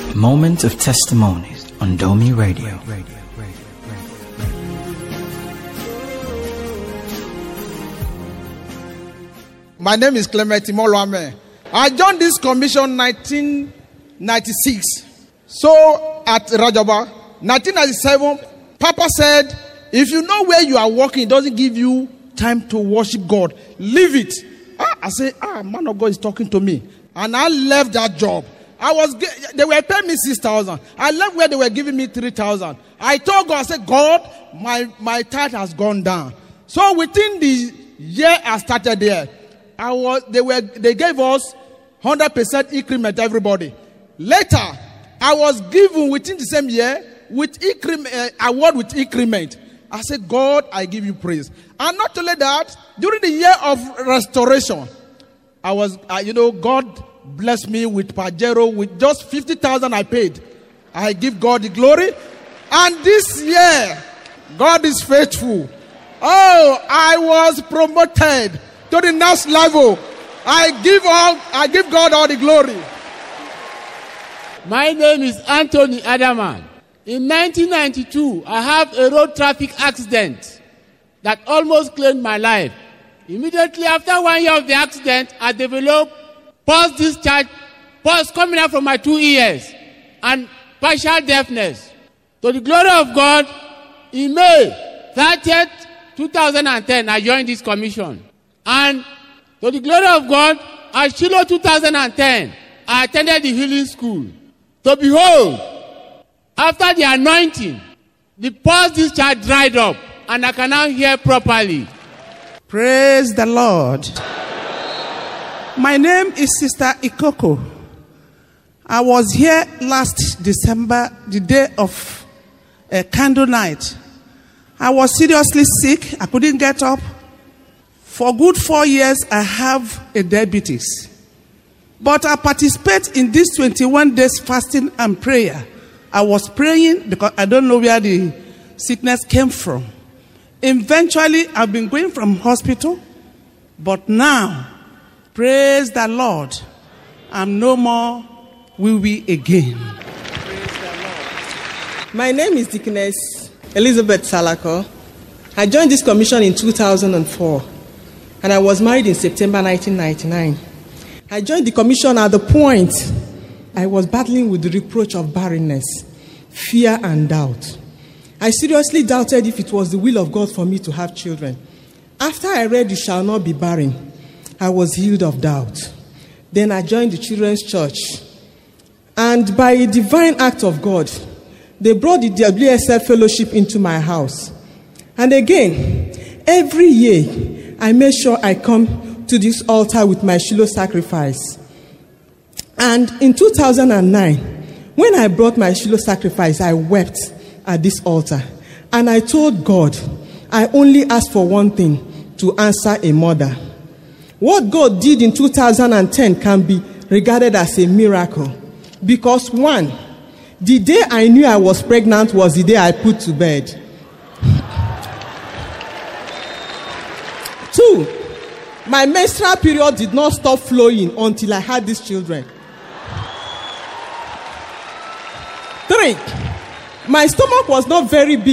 Moment of Testimonies on Domi Radio. My name is Clement Imoluame. I joined this commission 1996. So at Rajaba, 1997, Papa said, if you know where you are working, it doesn't give you time to worship God. Leave it. I said, man of God is talking to me. And I left that job. They were paying me 6,000. I left where they were giving me 3,000. I told God, I said, God, my tithe has gone down. So within the year I started there, they gave us 100% increment, everybody. Later, I was given within the same year with award with increment. I said, God, I give you praise. And not only that, during the year of restoration, God blessed me with Pajero with just 50,000 I paid. I give God the glory. And this year, God is faithful. I was promoted to the next level. I give God all the glory. My name is Anthony Adaman. In 1992, I have a road traffic accident that almost claimed my life. Immediately after 1 year of the accident, I developed post-discharge, coming out from my 2 ears, and partial deafness. To the glory of God, in May 30th, 2010, I joined this commission. And to the glory of God, at Shiloh 2010, I attended the healing school. So behold, after the anointing, the post-discharge dried up, and I can now hear properly. Praise the Lord. My name is Sister Ikoko. I was here last December, the day of a candle night. I was seriously sick. I couldn't get up. For good 4 years, I have a diabetes. But I participate in this 21 days fasting and prayer. I was praying because I don't know where the sickness came from. Eventually, I've been going from hospital. But now, praise the Lord, I'm no more will be again. Praise the Lord. My name is Deaconess Elizabeth Salako. I joined this commission in 2004. And I was married in September 1999. I joined the commission at the point I was battling with the reproach of barrenness, fear and doubt. I seriously doubted if it was the will of God for me to have children. After I read, "You shall not be barren," I was healed of doubt. Then I joined the children's church. And by a divine act of God, they brought the WSF fellowship into my house. And again, every year, I make sure I come to this altar with my Shiloh sacrifice. And in 2009, when I brought my Shiloh sacrifice, I wept at this altar. And I told God, I only asked for one thing, to answer a mother. What God did in 2010 can be regarded as a miracle. Because one, the day I knew I was pregnant was the day I put to bed. 2, my menstrual period did not stop flowing until I had these children. 3, my stomach was not very big.